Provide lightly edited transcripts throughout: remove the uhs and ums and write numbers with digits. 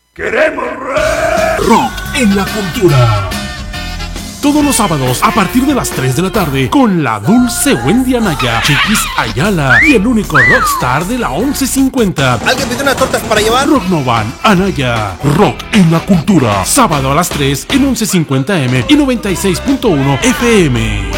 ¡Queremos rock en la cultura! Todos los sábados a partir de las 3 de la tarde con la dulce Wendy Anaya, Chiquis Ayala y el único rockstar de la 1150. ¿Alguien pide unas tortas para llevar? Rock Novan Anaya, rock en la cultura. Sábado a las 3 en 1150M y 96.1 FM.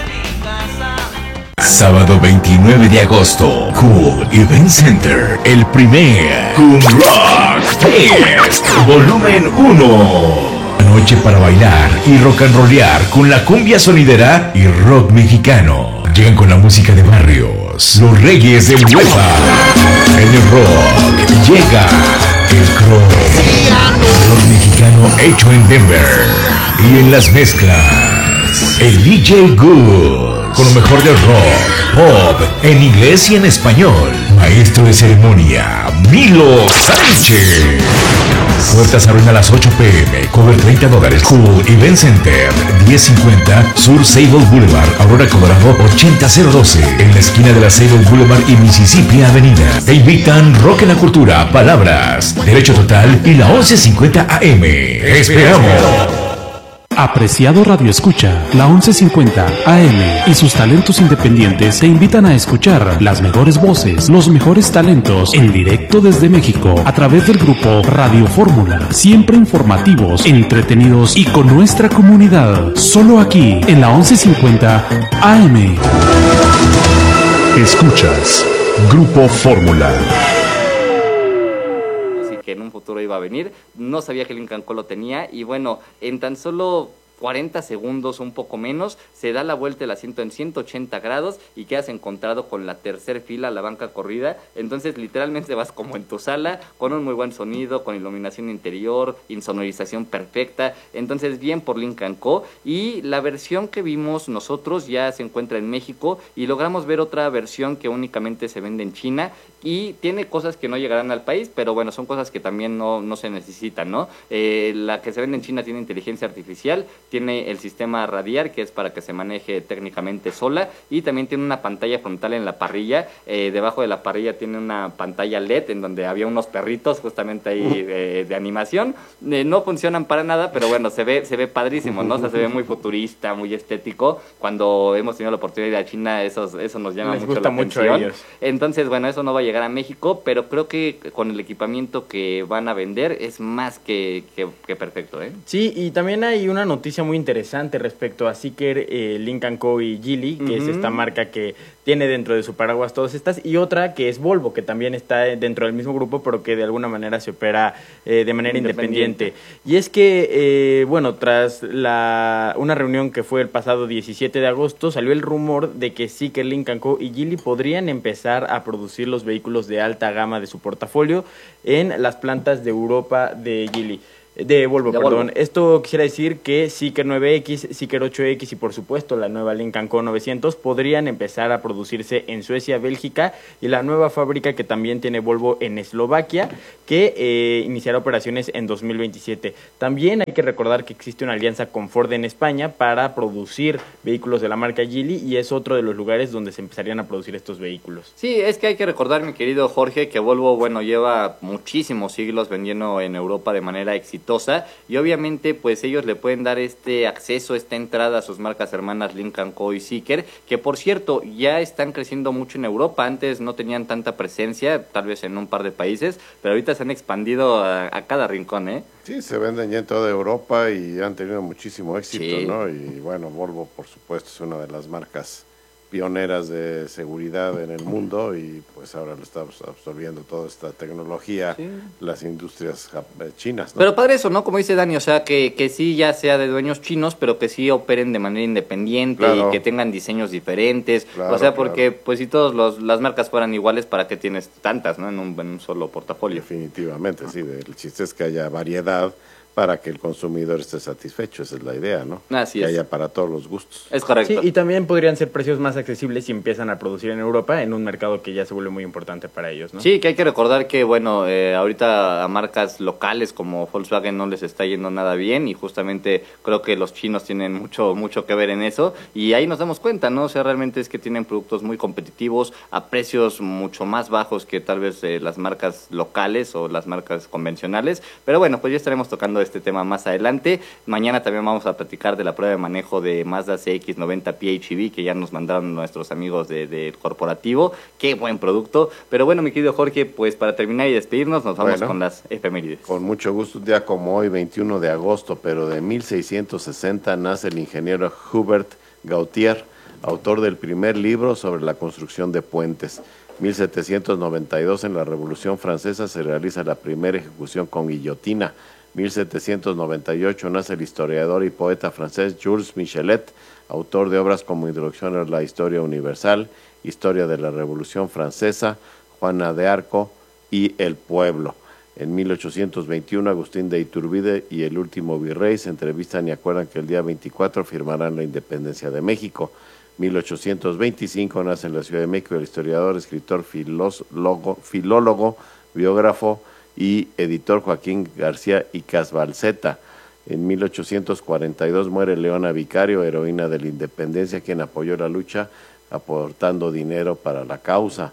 Sábado 29 de agosto, Cool Event Center, el primer Cool Rock Fest, volumen 1. Noche para bailar y rock and rollear con la cumbia sonidera y rock mexicano. Llegan con la música de barrios, los reyes del huepa. En el rock llega el rock mexicano hecho en Denver. Y en las mezclas, el DJ Good. Con lo mejor del rock, pop, en inglés y en español. Maestro de ceremonia, Milo Sánchez. Puertas abren a las 8 p.m. Cover $30. Cool Event Center, 1050 Sur Sable Boulevard, Aurora, Colorado, 80012. En la esquina de la Sable Boulevard y Mississippi Avenida. Te invitan Rock en la Cultura, Palabras, Derecho Total y la 1150 AM. ¡Esperamos! Apreciado Radio Escucha, la 1150 AM y sus talentos independientes te invitan a escuchar las mejores voces, los mejores talentos en directo desde México a través del grupo Radio Fórmula, siempre informativos, entretenidos y con nuestra comunidad, solo aquí en la 1150 AM. Escuchas Grupo Fórmula. Que en un futuro iba a venir, no sabía que Lincoln Co. lo tenía, y bueno, en tan solo 40 segundos, un poco menos, se da la vuelta el asiento en 180 grados y quedas encontrado con la tercer fila, la banca corrida. Entonces literalmente vas como en tu sala, con un muy buen sonido, con iluminación interior, insonorización perfecta. Entonces bien por Lincoln Co. Y la versión que vimos nosotros ya se encuentra en México, y logramos ver otra versión que únicamente se vende en China, y tiene cosas que no llegarán al país, pero bueno, son cosas que también no se necesitan, ¿no? La que se vende en China tiene inteligencia artificial, tiene el sistema radiar, que es para que se maneje técnicamente sola, y también tiene una pantalla frontal en la parrilla. Debajo de la parrilla tiene una pantalla LED en donde había unos perritos justamente ahí de animación. No funcionan para nada, pero bueno, se ve padrísimo, ¿no? O sea, se ve muy futurista, muy estético. Cuando hemos tenido la oportunidad de ir a China, eso nos llama mucho la atención. Entonces, bueno, eso no va a llegar a México, pero creo que con el equipamiento que van a vender es más que perfecto, ¿eh? Sí, y también hay una noticia muy interesante respecto a Zeekr, Lincoln Co. y Geely, que es esta marca que tiene dentro de su paraguas todas estas, y otra que es Volvo, que también está dentro del mismo grupo, pero que de alguna manera se opera de manera independiente. Y es que, bueno, tras una reunión que fue el pasado 17 de agosto, salió el rumor de que Zeekr, Lincoln Co. y Geely podrían empezar a producir los vehículos de alta gama de su portafolio en las plantas de Europa de Volvo. Esto quisiera decir que Zeekr 9X, Zeekr 8X y por supuesto la nueva Lincoln Co. 900 podrían empezar a producirse en Suecia, Bélgica, y la nueva fábrica que también tiene Volvo en Eslovaquia, que iniciará operaciones en 2027. También hay que recordar que existe una alianza con Ford en España para producir vehículos de la marca Geely, y es otro de los lugares donde se empezarían a producir estos vehículos. Sí, es que hay que recordar, mi querido Jorge, que Volvo, bueno, lleva muchísimos siglos vendiendo en Europa de manera exitosa, y obviamente pues ellos le pueden dar este acceso, esta entrada a sus marcas hermanas Lincoln Co. y Zeekr, que por cierto ya están creciendo mucho en Europa. Antes no tenían tanta presencia, tal vez en un par de países, pero ahorita se han expandido a cada rincón, ¿eh? Sí, se venden ya en toda Europa y han tenido muchísimo éxito, sí, ¿no? Y bueno, Volvo por supuesto es una de las marcas pioneras de seguridad en el mundo, y pues ahora lo estamos absorbiendo toda esta tecnología, sí, las industrias chinas, ¿no? Pero padre eso, ¿no? Como dice Dani, o sea, que sí ya sea de dueños chinos, pero que sí operen de manera independiente, claro, y que tengan diseños diferentes, claro, o sea, porque claro, pues si todas las marcas fueran iguales, ¿para qué tienes tantas, no? En un solo portafolio. Definitivamente, sí, el chiste es que haya variedad para que el consumidor esté satisfecho, esa es la idea, ¿no? Así que es. haya para todos los gustos. Es correcto. Sí, y también podrían ser precios más accesibles si empiezan a producir en Europa, en un mercado que ya se vuelve muy importante para ellos, ¿no? Sí, que hay que recordar que, bueno, ahorita a marcas locales como Volkswagen no les está yendo nada bien y justamente creo que los chinos tienen mucho que ver en eso y ahí nos damos cuenta, ¿no? O sea, realmente es que tienen productos muy competitivos a precios mucho más bajos que tal vez las marcas locales o las marcas convencionales, pero bueno, pues ya estaremos tocando este tema más adelante. Mañana también vamos a platicar de la prueba de manejo de Mazda CX-90 PHEV que ya nos mandaron nuestros amigos del corporativo. Qué buen producto. Pero bueno, mi querido Jorge, pues para terminar y despedirnos, nos vamos con las efemérides. Con mucho gusto, un día como hoy, 21 de agosto, pero de 1660, nace el ingeniero Hubert Gautier, autor del primer libro sobre la construcción de puentes. 1792, en la Revolución Francesa, se realiza la primera ejecución con guillotina. 1798 nace el historiador y poeta francés Jules Michelet, autor de obras como Introducción a la Historia Universal, Historia de la Revolución Francesa, Juana de Arco y El Pueblo. En 1821, Agustín de Iturbide y el último virrey se entrevistan y acuerdan que el día 24 firmarán la independencia de México. 1825 nace en la Ciudad de México el historiador, escritor, filólogo, biógrafo y editor Joaquín García Icaz Balceta. En 1842 muere Leona Vicario, heroína de la independencia, quien apoyó la lucha aportando dinero para la causa.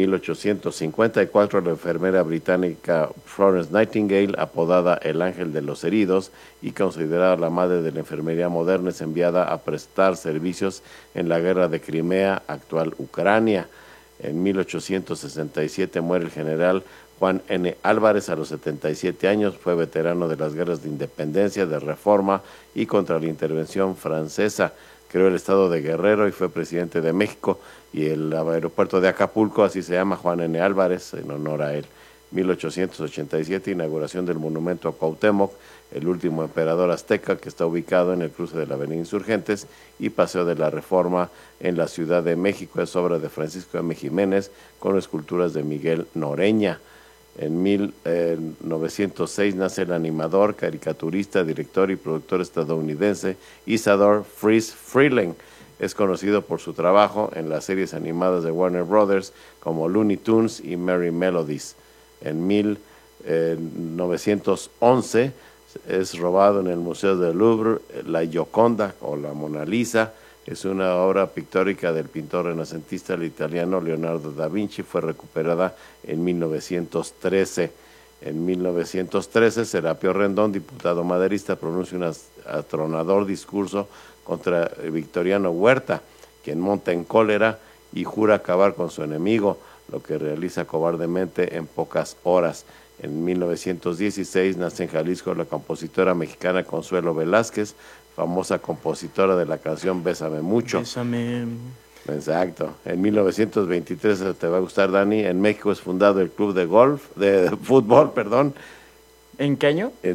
1854 la enfermera británica Florence Nightingale, apodada el Ángel de los Heridos y considerada la madre de la enfermería moderna, es enviada a prestar servicios en la guerra de Crimea, actual Ucrania. En 1867 muere el general Juan N. Álvarez a los 77 años, fue veterano de las guerras de independencia, de reforma y contra la intervención francesa. Creó el estado de Guerrero y fue presidente de México, y el aeropuerto de Acapulco, así se llama, Juan N. Álvarez, en honor a él. 1887, inauguración del monumento a Cuauhtémoc, el último emperador azteca, que está ubicado en el cruce de la Avenida Insurgentes y Paseo de la Reforma en la Ciudad de México. Es obra de Francisco M. Jiménez con esculturas de Miguel Noreña. En 1906 nace el animador, caricaturista, director y productor estadounidense Isadore Friese Freeling. Es conocido por su trabajo en las series animadas de Warner Brothers como Looney Tunes y Merry Melodies. En 1911 es robado en el Museo del Louvre la Gioconda o la Mona Lisa. Es una obra pictórica del pintor renacentista italiano Leonardo da Vinci. Fue recuperada en 1913. En 1913, Serapio Rendón, diputado maderista, pronuncia un atronador discurso contra Victoriano Huerta, quien monta en cólera y jura acabar con su enemigo, lo que realiza cobardemente en pocas horas. En 1916 nace en Jalisco la compositora mexicana Consuelo Velázquez, famosa compositora de la canción Bésame Mucho. Bésame. Exacto. En 1923, te va a gustar, Dani, en México es fundado el club de fútbol. ¿En qué año? En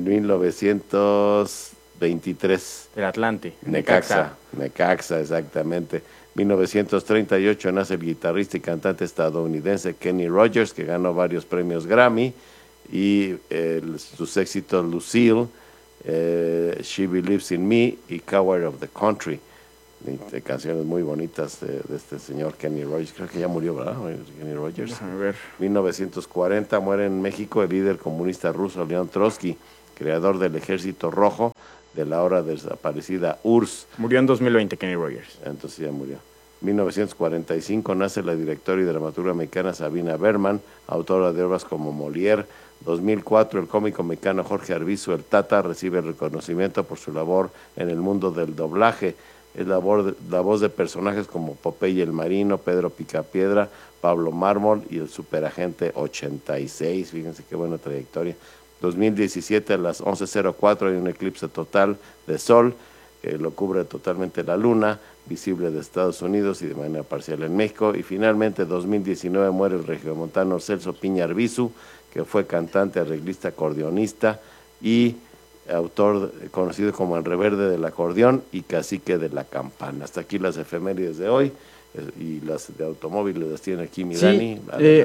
1923. El Atlante. Necaxa, exactamente. 1938 nace el guitarrista y cantante estadounidense Kenny Rogers, que ganó varios premios Grammy, y sus éxitos Lucille, She Believes in Me y Coward of the Country, de canciones muy bonitas de este señor Kenny Rogers. Creo que ya murió, ¿verdad? Kenny Rogers. A ver. 1940 muere en México el líder comunista ruso León Trotsky, creador del Ejército Rojo, de la ahora desaparecida URSS. Murió en 2020 Kenny Rogers. Entonces ya murió. 1945 nace la directora y dramaturga mexicana Sabina Berman, autora de obras como Molière. 2004 el cómico mexicano Jorge Arbizu, el Tata, recibe el reconocimiento por su labor en el mundo del doblaje. Es la voz de personajes como Popeye el Marino, Pedro Picapiedra, Pablo Mármol y el Superagente 86. Fíjense qué buena trayectoria. 2017 a las 11:04 hay un eclipse total de sol que lo cubre totalmente la luna, visible de Estados Unidos y de manera parcial en México. Y finalmente 2019 muere el regiomontano Celso Piña Arbizu, que fue cantante, arreglista, acordeonista y autor conocido como el Reverde del Acordeón y Cacique de la Campana. Hasta aquí las efemérides de hoy. y las de automóviles las tiene aquí Milani. Sí,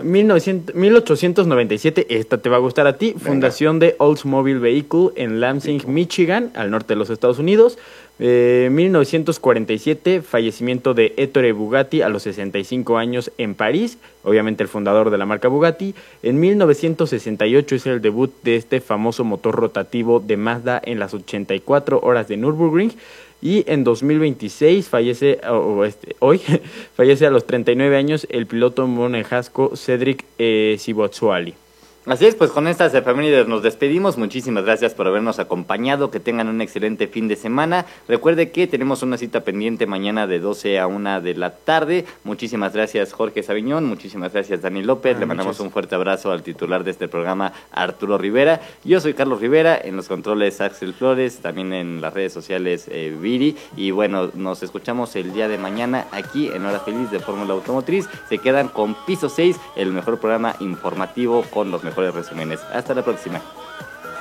1897, esta te va a gustar a ti. Venga. Fundación de Oldsmobile Vehicle en Lansing, Michigan, al norte de los Estados Unidos. 1947, fallecimiento de Ettore Bugatti a los 65 años en París, obviamente el fundador de la marca Bugatti. En 1968 es el debut de este famoso motor rotativo de Mazda en las 84 horas de Nürburgring. Y en 2026 fallece a los 39 años el piloto monegasco Cedric Sibotsuali. Así es, pues con estas efemérides nos despedimos. Muchísimas gracias por habernos acompañado. Que tengan un excelente fin de semana. Recuerde que tenemos una cita pendiente mañana de 12 a 1 de la tarde. Muchísimas gracias, Jorge Sabiñón. Muchísimas gracias, Dani López. Le mandamos un fuerte abrazo al titular de este programa, Arturo Rivera. Yo soy Carlos Rivera, en los controles Axel Flores, también en las redes sociales Viri. Y bueno, nos escuchamos el día de mañana aquí en Hora Feliz de Fórmula Automotriz. Se quedan con Piso 6, el mejor programa informativo con los mejores resúmenes. Hasta la próxima.